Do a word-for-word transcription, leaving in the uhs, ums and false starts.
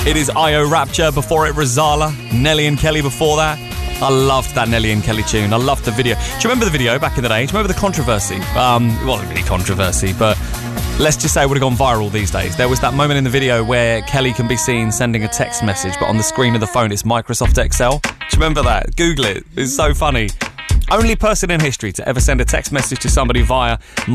It is Io Rapture, before it Rosala, Nelly and Kelly before that. I loved that Nelly and Kelly tune. I loved the video. Do you remember the video back in the day? Do you remember the controversy? Um, it wasn't really controversy, but let's just say it would have gone viral these days. There was that moment in the video where Kelly can be seen sending a text message, but on the screen of the phone it's Microsoft Excel. Do you remember that? Google it. It's so funny. Only person in history to ever send a text message to somebody via